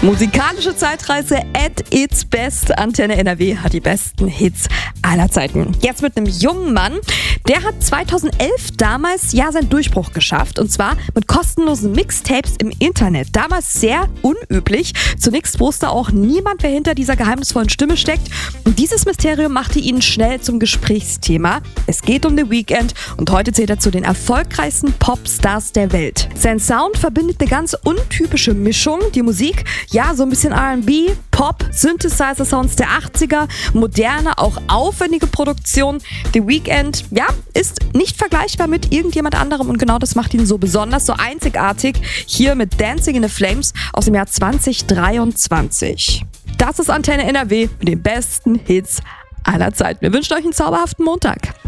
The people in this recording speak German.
Musikalische Zeitreise at its best. Antenne NRW hat die besten Hits aller Zeiten. Jetzt mit einem jungen Mann. Der hat 2011 damals seinen Durchbruch geschafft. Und zwar mit kostenlosen Mixtapes im Internet. Damals sehr unüblich. Zunächst wusste auch niemand, wer hinter dieser geheimnisvollen Stimme steckt. Und dieses Mysterium machte ihn schnell zum Gesprächsthema. Es geht um The Weeknd und heute zählt er zu den erfolgreichsten Popstars der Welt. Sein Sound verbindet eine ganz untypische Mischung. Die Musik, so ein bisschen R&B, Pop, Synthesizer-Sounds der 80er, moderne, auch aufwendige Produktion. The Weeknd, ist nicht vergleichbar mit irgendjemand anderem und genau das macht ihn so besonders, so einzigartig. Hier mit Dancing in the Flames aus dem Jahr 2023. Das ist Antenne NRW mit den besten Hits aller Zeiten. Wir wünschen euch einen zauberhaften Montag.